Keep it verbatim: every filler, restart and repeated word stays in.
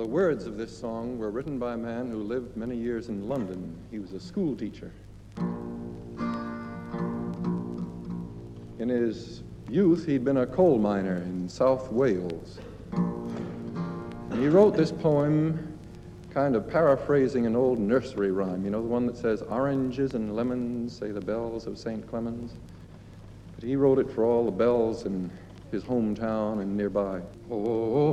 The words of this song were written by a man who lived many years in London. He was a school teacher. In his youth, he'd been a coal miner in South Wales. And he wrote this poem kind of paraphrasing an old nursery rhyme, you know, the one that says, "Oranges and lemons, say the bells of Saint Clemens." But he wrote it for all the bells in his hometown and nearby. Oh,